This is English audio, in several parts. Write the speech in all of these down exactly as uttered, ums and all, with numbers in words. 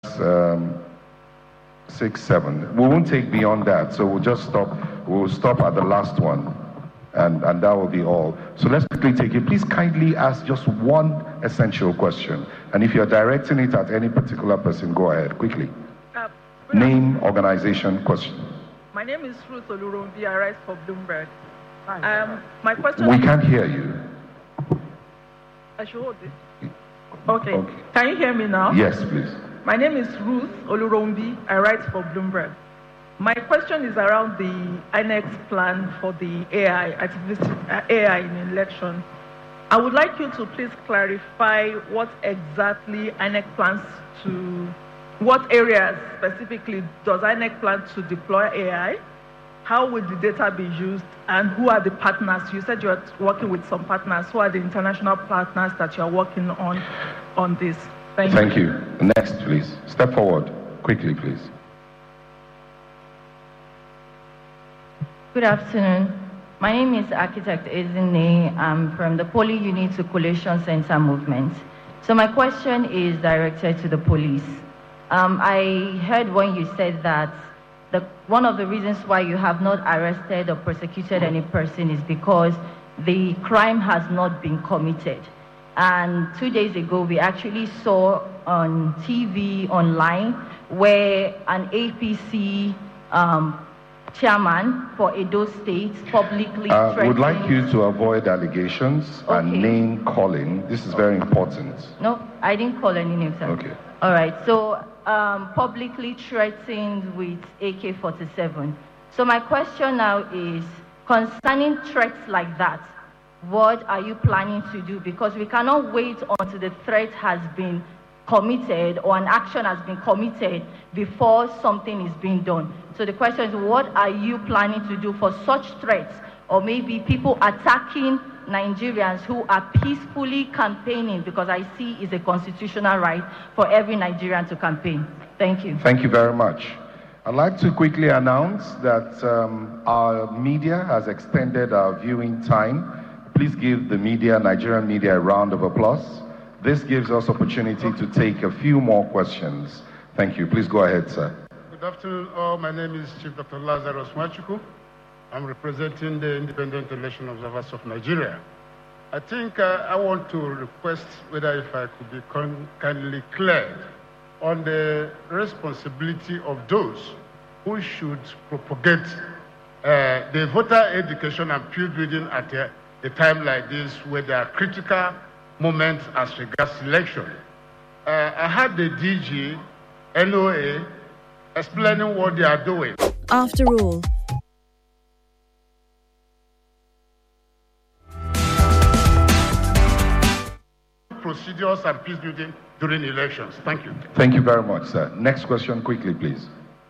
um, six, seven. We won't take beyond that, so we'll just stop. We'll stop at the last one, and, and that will be all. So let's quickly take it. Please kindly ask just one essential question, and if you're directing it at any particular person, go ahead, quickly. Uh, Name, organization, question. My name is Ruth Olurumbi, I write for Bloomberg. Um, my question We is, can't hear you. I should hold this. Okay. okay. Can you hear me now? Yes, please. My name is Ruth Olurumbi, I write for Bloomberg. My question is around the I N E C's plan for the A I, artificial A I in election. I would like you to please clarify what exactly I N E C plans to, what areas specifically does I N E C plan to deploy A I? How will the data be used, and who are the partners? You said you're working with some partners. Who are the international partners that you're working on on this? Thank, Thank you. you. Next, please. Step forward. Quickly, please. Good afternoon. My name is Architect Ezine. I'm from the Poly Unit Circulation Center movement. So my question is directed to the police. Um, I heard when you said that the, one of the reasons why you have not arrested or prosecuted any person is because the crime has not been committed. And two days ago, we actually saw on T V, online, where an A P C um, chairman for Edo State publicly uh, threatened... would like you to avoid allegations okay. and name calling. This is very important. No, I didn't call any names. Sir. Okay. All right, so um, publicly threatened with A K forty-seven. So my question now is, concerning threats like that, what are you planning to do? Because we cannot wait until the threat has been committed or an action has been committed before something is being done. So the question is, what are you planning to do for such threats, or maybe people attacking Nigerians who are peacefully campaigning, because I see it's a constitutional right for every Nigerian to campaign. Thank you. Thank you very much. I'd like to quickly announce that um, our media has extended our viewing time. Please give the media, Nigerian media, a round of applause. This gives us opportunity to take a few more questions. Thank you. Please go ahead, sir. Good afternoon, all. My name is Chief Doctor Lazarus Machuku. I'm representing the Independent Election Observers of Nigeria. I think uh, I want to request whether if I could be kindly cleared on the responsibility of those who should propagate uh, the voter education and peer building at a, a time like this, where there are critical moments as regards election. Uh, I had the D G, N O A, explaining what they are doing. After all, procedures and peace building during elections. Thank you. Thank you very much, sir. Next question, quickly, please.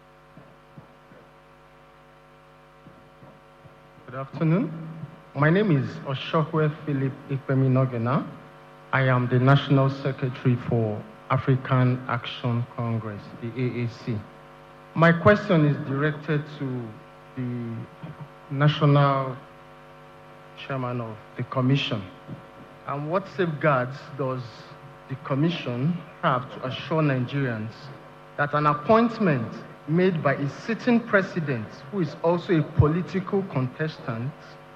Good afternoon. My name is Oshokwe Philip Ikpemi-Nogena. I am the National Secretary for African Action Congress, the A A C. My question is directed to the National Chairman of the Commission. And what safeguards does the Commission have to assure Nigerians that an appointment made by a sitting president, who is also a political contestant,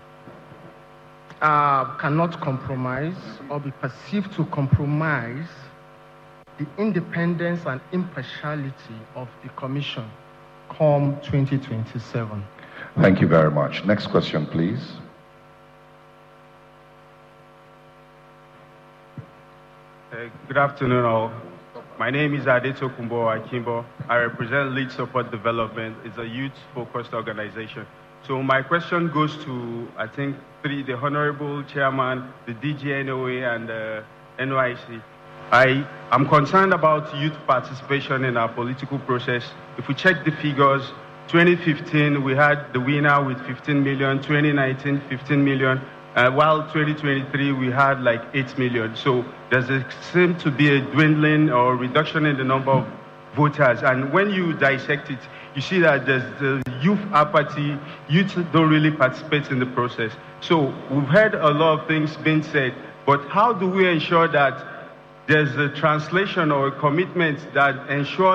uh, cannot compromise or be perceived to compromise the independence and impartiality of the Commission come twenty twenty-seven? Thank you very much. Next question, please. Uh, good afternoon, all. My name is Adeto Kumbo Akimbo. I represent Lead Support Development. It's a youth-focused organization. So my question goes to, I think, three, the Honorable Chairman, the D G N O A, and the N Y C. I am concerned about youth participation in our political process. If we check the figures, twenty fifteen, we had the winner with fifteen million, twenty nineteen, fifteen million, uh, while twenty twenty-three, we had like eight million. So there seems to be a dwindling or reduction in the number of voters. And when you dissect it, you see that there's the youth apathy, youth don't really participate in the process. So we've heard a lot of things being said, but how do we ensure that there's a translation or a commitment that ensures